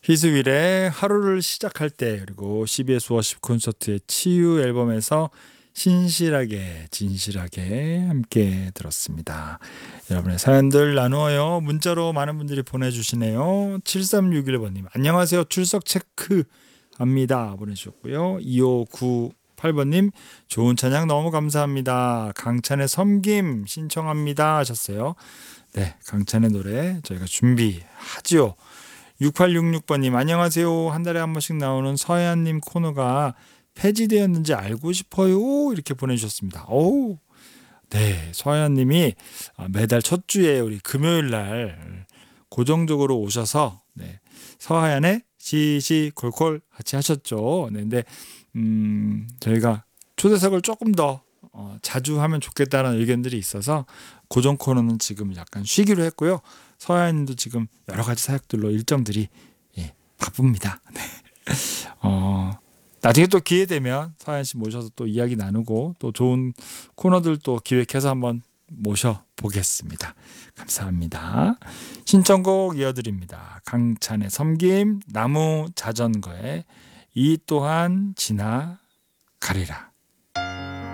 히스윌의 하루를 시작할 때, 그리고 CBS 워십 콘서트의 치유 앨범에서 신실하게 진실하게 함께 들었습니다. 여러분의 사연들 나누어요. 문자로 많은 분들이 보내주시네요. 7361번님 안녕하세요. 출석 체크합니다 보내주셨고요. 2598번님 좋은 찬양 너무 감사합니다. 강찬의 섬김 신청합니다 하셨어요. 네, 강찬의 노래 저희가 준비하죠. 6866번님 안녕하세요. 한 달에 한 번씩 나오는 서혜안님 코너가 폐지되었는지 알고 싶어요. 이렇게 보내주셨습니다. 오, 네, 서혜안님이 매달 첫 주에 우리 금요일 날 고정적으로 오셔서 네, 서하얀의 시시콜콜 같이 하셨죠. 네, 근데 저희가 초대석을 조금 더 자주 하면 좋겠다는 의견들이 있어서 고정 코너는 지금 약간 쉬기로 했고요. 서하얀님도 지금 여러 가지 사역들로 일정들이 바쁩니다. 네. 나중에 또 기회 되면 서하얀 씨 모셔서 또 이야기 나누고 또 좋은 코너들 또 기획해서 한번 모셔보겠습니다. 감사합니다. 신청곡 이어드립니다. 강찬의 섬김, 나무 자전거의 이 또한 지나가리라.